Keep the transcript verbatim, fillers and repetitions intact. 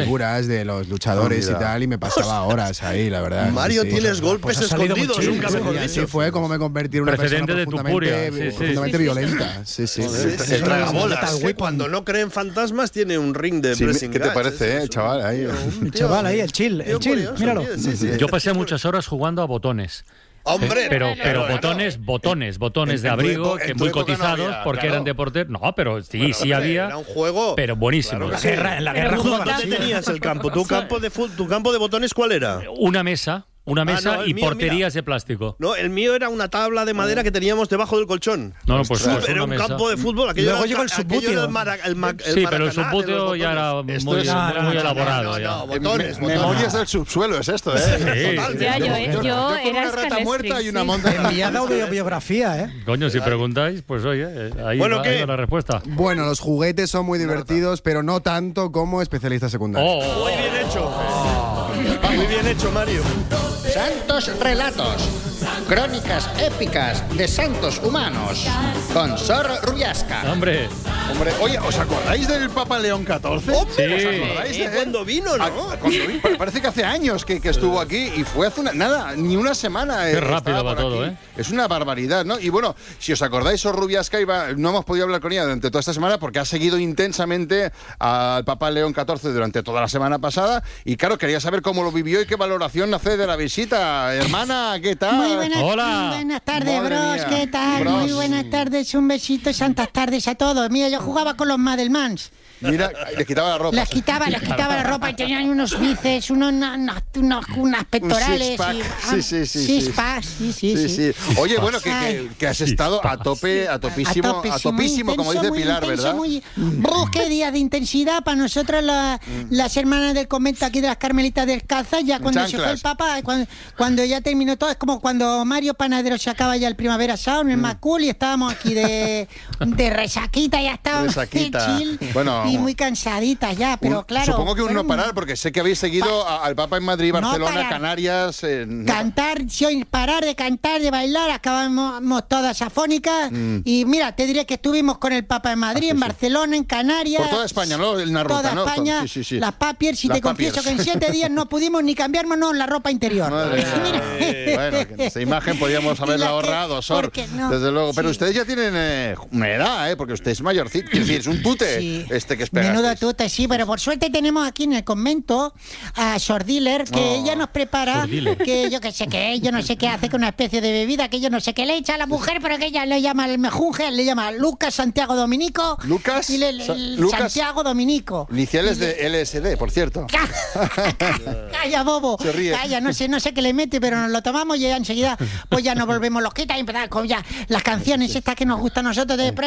figuras de los luchadores y tal, y me pasaba horas ahí, la verdad. Mario, sí, tienes sí. golpes Pues escondidos, nunca mejor Y así dicho. fue como me convertí en una persona Precedente de profundamente, Tupuria, sí, sí. profundamente violenta. Sí, sí. Sí, sí, El sí, tragabolas. sí, cuando no creen fantasmas tiene un ring de Sí, pressing ¿qué te catch, parece, es eh, chaval? Ahí, un El tío- chaval ahí, el chill, tío el chill, curioso, míralo. tío, sí, sí. Yo pasé muchas horas jugando a botones. Hombre, Pero, claro, pero claro. botones, botones, botones de En tu abrigo, epo- en que tu muy época no cotizados había, porque claro. eran de portero. No, pero sí, Bueno, sí hombre, había. Era un juego. Pero buenísimos. Claro que sí. En la guerra ¿Tú jugaban dónde así. tenías el campo? ¿Tu campo de fut- tu campo de botones cuál era? Una mesa, una mesa no, el y mío, porterías de plástico. No, el mío era una tabla de madera que teníamos debajo del colchón. No, no, pues Era pues una un mesa. campo de fútbol. Aquello Luego era, llegó el aquello subbuteo. era el mara- el ma- el Sí, pero el Maracaná de los subbuteo ya era botones. Esto muy, es- No, muy, no, muy no, elaborado no, ya. no, Eh, botones, me- botones. Memorias del subsuelo es esto, ¿eh? Sí. Total, Ya, yo, Yo- yo, yo con era una rata Scalestri, muerta y una sí. monta. Enviada autobiografía, ¿eh? Coño, si preguntáis, pues oye, eh, ahí, Bueno, va, ¿qué? ahí va la respuesta. Bueno, los juguetes son muy divertidos, pero no tanto como especialistas secundarios. Oh, Muy bien hecho. Muy bien hecho, Mario. Santos relatos, crónicas épicas de santos humanos, con Sor Rubiasca. hombre, Hombre, oye, ¿os acordáis del Papa León catorce? Hombre, Sí. ¿Os acordáis Sí, de él? cuando vino, ¿no? Ah, cuando vino, pa- parece que hace años que, que estuvo aquí y fue hace una, nada, ni una semana. Qué eh, rápido estaba va por todo, aquí. ¿eh? Es una barbaridad, ¿no? Y bueno, si os acordáis, Sor Rubiasca iba, no hemos podido hablar con ella durante toda esta semana porque ha seguido intensamente al Papa León catorce durante toda la semana pasada y claro, quería saber cómo lo vivió y qué valoración hace de la visita. Hermana, ¿qué tal? Muy buenas, Hola. buenas tardes, Madre bros. mía. ¿Qué tal? Bros. Muy buenas tardes, un besito, santas tardes a todos. Mira, yo jugaba con los Madelmans. Mira, le quitaba la ropa. Les quitaba, les quitaba la ropa y tenían unos bíceps, unos, unos, unos- unas pectorales. six-pack. y, Sí, sí, sí, sí. Six packs, sí, sí, Sí, sí. sí. Oye, bueno, que, que, Ay. que has estado a tope, a topísimo, a topísimo, topísimo, como intenso, dice muy Pilar, intenso, ¿verdad? Muy... Brr, qué día de intensidad para nosotros la- las hermanas del convento aquí de las Carmelitas Descalzas, ya cuando se fue chanclas. el Papa, cuando, cuando ya terminó todo, es como cuando Mario Panadero se acaba ya el Primavera Sound, el más cool, y estábamos aquí de, de resaquita, ya estábamos Resaquita. chill Bueno, y muy cansaditas ya, pero Un- claro. Supongo que un no fueron- parar, porque sé que habéis seguido a- al Papa en Madrid, No Barcelona, parar. Canarias. eh, no- Cantar, sin parar de cantar, de bailar, acabamos todas afónicas. Y mira, te diré que estuvimos con el Papa en Madrid, Mm. Ah, sí, en sí. Barcelona, en Canarias. Por toda España, ¿no? En una ruta, Toda ¿no? España, Sí, sí, sí. las papiers, y Las te confieso papiers. que en siete días no pudimos ni cambiarnos la ropa interior. Madre mía. Bueno, que esa imagen podíamos Y haberla la que- ahorrado, Sor. porque no, Desde luego. Pero sí. ustedes ya tienen eh, una edad, ¿eh? Porque usted es mayorcito. Es decir, es un tute Sí. este que espera. Menudo tute, sí, pero por suerte tenemos aquí en el convento a Sor Diller, que Oh. ella nos prepara, Sor Diller. que yo que sé qué es, yo no sé qué hace con una especie de bebida, que yo no sé qué le echa a la mujer, pero que ella le llama el mejunje, le llama Lucas Santiago Dominico. Lucas y le- le- Sa- el Lucas- Santiago Dominico. Iniciales de L S D, por cierto. Calla, bobo. Se ríe. Calla, no sé, no sé qué le mete, pero nos lo tomamos y ya enseguida pues ya nos volvemos loquitas y empezar con ya las canciones estas que nos gustan a nosotros de